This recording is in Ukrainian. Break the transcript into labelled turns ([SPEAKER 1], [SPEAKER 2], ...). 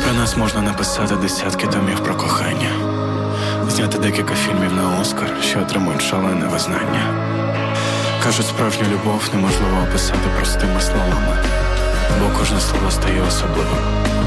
[SPEAKER 1] Про нас можна написати десятки томів про кохання, зняти декілька фільмів на Оскар, що отримують шалене визнання. Кажуть, справжню любов неможливо описати простими словами, бо кожне слово стає особливим.